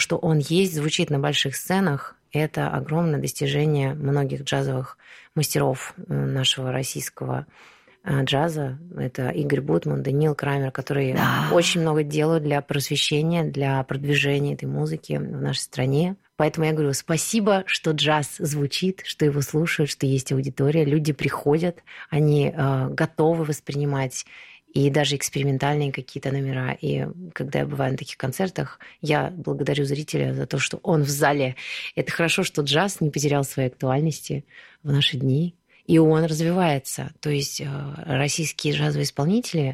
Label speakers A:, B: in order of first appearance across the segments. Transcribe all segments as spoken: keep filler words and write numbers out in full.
A: что он есть, звучит на больших сценах, это огромное достижение многих джазовых мастеров нашего российского джаза. Это Игорь Бутман, Даниил Крамер, которые да. очень много делают для просвещения, для продвижения этой музыки в нашей стране. Поэтому я говорю, спасибо, что джаз звучит, что его слушают, что есть аудитория, люди приходят, они э, готовы воспринимать и даже экспериментальные какие-то номера. И когда я бываю на таких концертах, я благодарю зрителя за то, что он в зале. Это хорошо, что джаз не потерял своей актуальности в наши дни, и он развивается. То есть российские джазовые исполнители,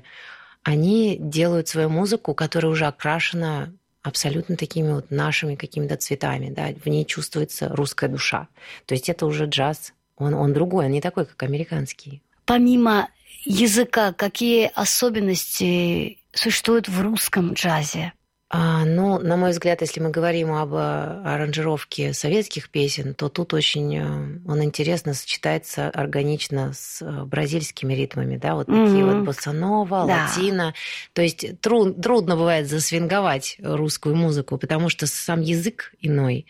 A: они делают свою музыку, которая уже окрашена абсолютно такими вот нашими какими-то цветами. Да? В ней чувствуется русская душа. То есть это уже джаз. Он, он другой, он не такой, как американский.
B: Помимо языка, какие особенности существуют в русском джазе?
A: А, ну, на мой взгляд, если мы говорим об аранжировке советских песен, то тут очень он интересно сочетается органично с бразильскими ритмами, да, вот mm-hmm. такие вот боссанова, да. латино. То есть труд, трудно бывает засвинговать русскую музыку, потому что сам язык иной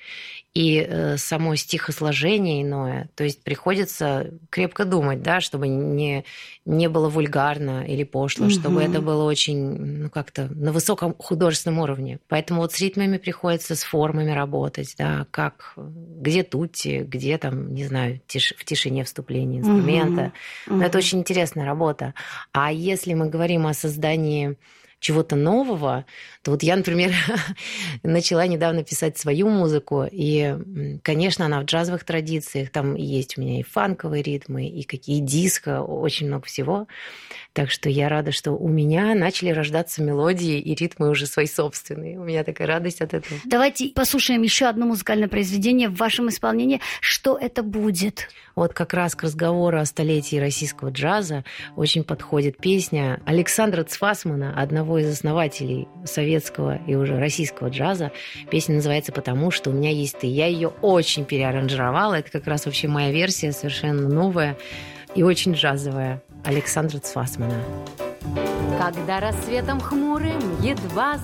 A: и э, само стихосложение иное. То есть приходится крепко думать, да, чтобы не, не было вульгарно или пошло, mm-hmm. чтобы это было очень, ну, как-то на высоком художественном уровне. Поэтому вот с ритмами приходится с формами работать, да, как, где тутти, где там, не знаю, тиш, в тишине вступления инструмента. Mm-hmm. Mm-hmm. Но это очень интересная работа. А если мы говорим о создании чего-то нового, то вот я, например, начала недавно писать свою музыку, и, конечно, она в джазовых традициях, там есть у меня и фанковые ритмы, и какие диско, очень много всего. Так что я рада, что у меня начали рождаться мелодии и ритмы уже свои собственные. У меня такая радость от этого.
B: Давайте послушаем еще одно музыкальное произведение в вашем исполнении. Что это будет?
A: Вот как раз к разговору о столетии российского джаза очень подходит песня Александра Цфасмана, одного из основателей советского и уже российского джаза. Песня называется «Потому что у меня есть ты». Я ее очень переаранжировала. Это как раз вообще моя версия, совершенно новая и очень джазовая. Александра Цфасмана.
C: Когда рассветом хмурым едва